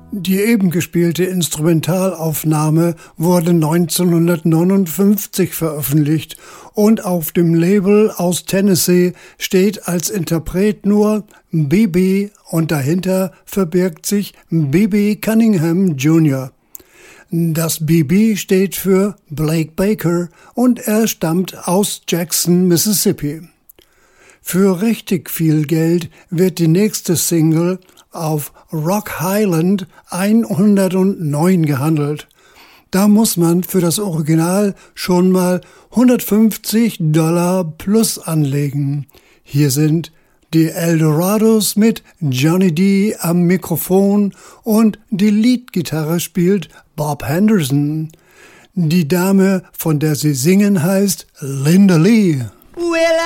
Die eben gespielte Instrumentalaufnahme wurde 1959 veröffentlicht und auf dem Label aus Tennessee steht als Interpret nur B.B. und dahinter verbirgt sich B.B. Cunningham Jr. Das B.B. steht für Blake Baker und er stammt aus Jackson, Mississippi. Für richtig viel Geld wird die nächste Single auf Rock Highland 109 gehandelt. Da muss man für das Original schon mal $150 plus anlegen. Hier sind die Eldorados mit Johnny D. am Mikrofon und die Leadgitarre spielt Bob Henderson. Die Dame, von der sie singen, heißt Linda Lee. Well,